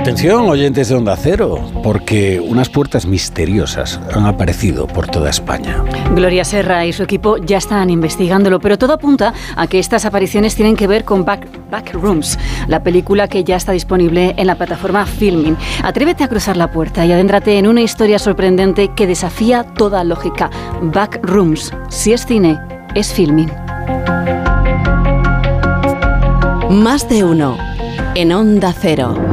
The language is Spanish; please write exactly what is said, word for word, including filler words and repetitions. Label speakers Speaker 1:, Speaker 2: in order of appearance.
Speaker 1: Atención, oyentes de Onda Cero, porque unas puertas misteriosas han aparecido por toda España.
Speaker 2: Gloria Serra y su equipo ya están investigándolo, pero todo apunta a que estas apariciones tienen que ver con Back, Backrooms, la película que ya está disponible en la plataforma Filmin. Atrévete a cruzar la puerta y adéntrate en una historia sorprendente que desafía toda lógica. Backrooms, si es cine, es Filmin.
Speaker 3: Más de uno en Onda Cero.